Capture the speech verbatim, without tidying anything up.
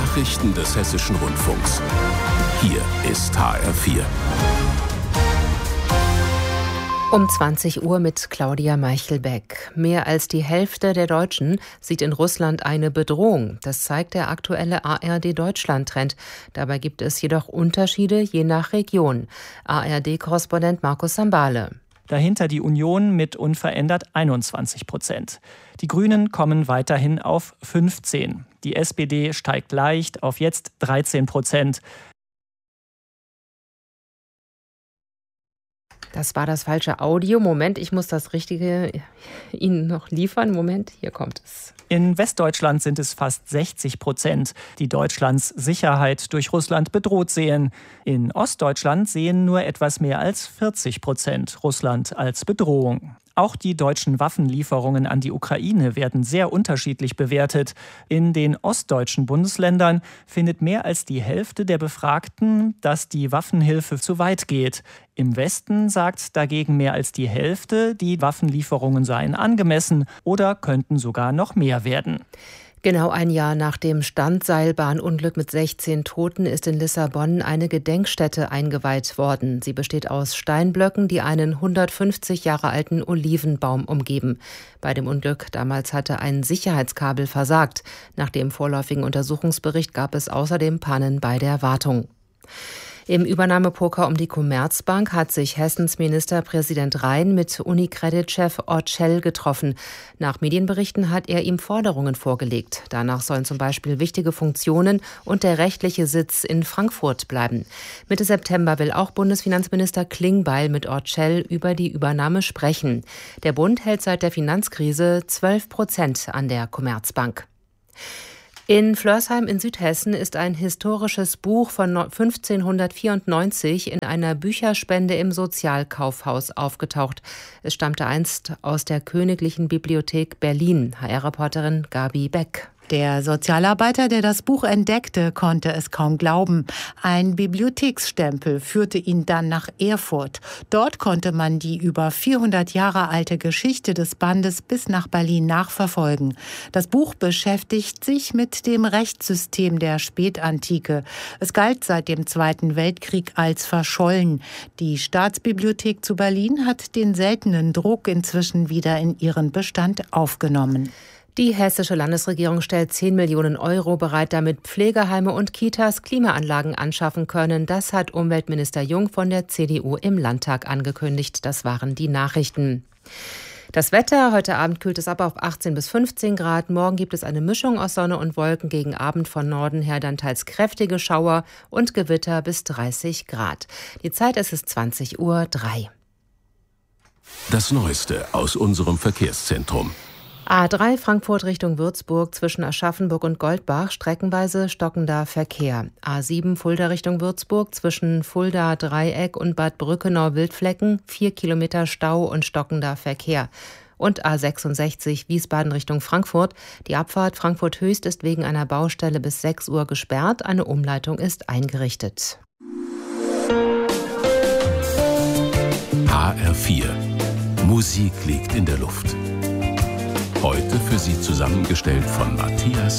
Nachrichten des Hessischen Rundfunks. Hier ist H R vier. Um zwanzig Uhr mit Claudia Meichelbeck. Mehr als die Hälfte der Deutschen sieht in Russland eine Bedrohung. Das zeigt der aktuelle A R D-Deutschland-Trend. Dabei gibt es jedoch Unterschiede je nach Region. A R D-Korrespondent Markus Sambale. Dahinter die Union mit unverändert einundzwanzig Prozent. Die Grünen kommen weiterhin auf fünfzehn. Die S P D steigt leicht auf jetzt dreizehn Prozent. Das war das falsche Audio. Moment, ich muss das Richtige Ihnen noch liefern. Moment, hier kommt es. In Westdeutschland sind es fast sechzig Prozent, die Deutschlands Sicherheit durch Russland bedroht sehen. In Ostdeutschland sehen nur etwas mehr als vierzig Prozent Russland als Bedrohung. Auch die deutschen Waffenlieferungen an die Ukraine werden sehr unterschiedlich bewertet. In den ostdeutschen Bundesländern findet mehr als die Hälfte der Befragten, dass die Waffenhilfe zu weit geht. Im Westen sagt dagegen mehr als die Hälfte, die Waffenlieferungen seien angemessen oder könnten sogar noch mehr werden. Genau ein Jahr nach dem Standseilbahnunglück mit sechzehn Toten ist in Lissabon eine Gedenkstätte eingeweiht worden. Sie besteht aus Steinblöcken, die einen hundertfünfzig Jahre alten Olivenbaum umgeben. Bei dem Unglück damals hatte ein Sicherheitskabel versagt. Nach dem vorläufigen Untersuchungsbericht gab es außerdem Pannen bei der Wartung. Im Übernahmepoker um die Commerzbank hat sich Hessens Ministerpräsident Rhein mit Unicredit-Chef Orcel getroffen. Nach Medienberichten hat er ihm Forderungen vorgelegt. Danach sollen zum Beispiel wichtige Funktionen und der rechtliche Sitz in Frankfurt bleiben. Mitte September will auch Bundesfinanzminister Klingbeil mit Orcel über die Übernahme sprechen. Der Bund hält seit der Finanzkrise zwölf Prozent an der Commerzbank. In Flörsheim in Südhessen ist ein historisches Buch von fünfzehnhundertvierundneunzig in einer Bücherspende im Sozialkaufhaus aufgetaucht. Es stammte einst aus der Königlichen Bibliothek Berlin. H R-Reporterin Gabi Beck. Der Sozialarbeiter, der das Buch entdeckte, konnte es kaum glauben. Ein Bibliotheksstempel führte ihn dann nach Erfurt. Dort konnte man die über vierhundert Jahre alte Geschichte des Bandes bis nach Berlin nachverfolgen. Das Buch beschäftigt sich mit dem Rechtssystem der Spätantike. Es galt seit dem Zweiten Weltkrieg als verschollen. Die Staatsbibliothek zu Berlin hat den seltenen Druck inzwischen wieder in ihren Bestand aufgenommen. Die hessische Landesregierung stellt zehn Millionen Euro bereit, damit Pflegeheime und Kitas Klimaanlagen anschaffen können. Das hat Umweltminister Jung von der C D U im Landtag angekündigt. Das waren die Nachrichten. Das Wetter: Heute Abend kühlt es ab auf achtzehn bis fünfzehn Grad. Morgen gibt es eine Mischung aus Sonne und Wolken. Gegen Abend von Norden her dann teils kräftige Schauer und Gewitter bis dreißig Grad. Die Zeit ist es zwanzig Uhr drei. Das Neueste aus unserem Verkehrszentrum. A drei Frankfurt Richtung Würzburg zwischen Aschaffenburg und Goldbach streckenweise stockender Verkehr. A sieben Fulda Richtung Würzburg zwischen Fulda Dreieck und Bad Brückenau-Wildflecken vier Kilometer Stau und stockender Verkehr. Und A sechsundsechzig Wiesbaden Richtung Frankfurt. Die Abfahrt Frankfurt Höchst ist wegen einer Baustelle bis sechs Uhr gesperrt. Eine Umleitung ist eingerichtet. H R vier. Musik liegt in der Luft. Heute für Sie zusammengestellt von Matthias